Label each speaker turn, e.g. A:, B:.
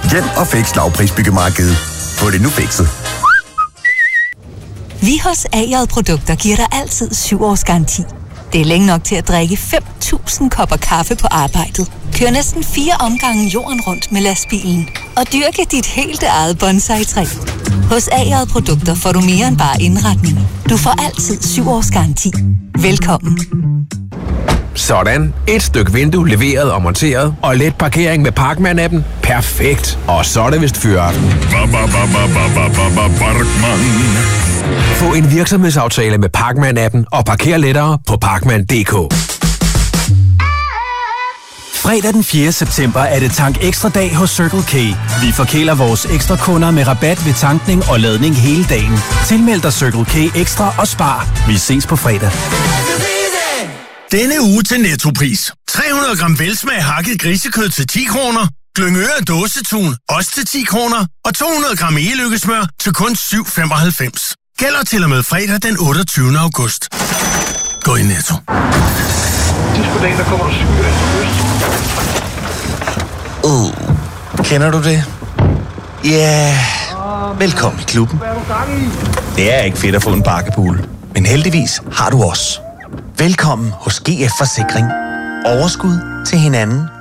A: Hjem og Fix lavprisbyggemarkedet. Få det nu fikset.
B: Vi hos A.J. Produkter giver dig altid 7 års garanti. Det er længe nok til at drikke 5.000 kopper kaffe på arbejdet. Kør næsten 4 omgange jorden rundt med lastbilen. Og dyrke dit helt eget bonsai-træ. Hos A.J. Produkter får du mere end bare indretning. Du får altid 7 års garanti. Velkommen.
C: Sådan. Et stykke vindue leveret og monteret. Og let parkering med Parkman-appen. Perfekt. Og så er det vist fyraften. Få en virksomhedsaftale med Parkman-appen og parker lettere på parkman.dk.
D: Fredag den 4. september er det Tank Ekstra dag hos Circle K. Vi forkæler vores ekstra kunder med rabat ved tankning og ladning hele dagen. Tilmeld dig Circle K Ekstra og spar. Vi ses på fredag.
E: Denne uge til Nettopris. 300 gram velsmag hakket grisekød til 10 kroner. Glyngøre dåsetun, også til 10 kroner. Og 200 gram e-lykkesmør til kun 7,95. Gælder til og med fredag den 28. august. Gå i Netto.
F: Kender du det? Ja, velkommen i klubben. Det er ikke fedt at få en bakkepul, men heldigvis har du os. Velkommen hos GF Forsikring. Overskud til hinanden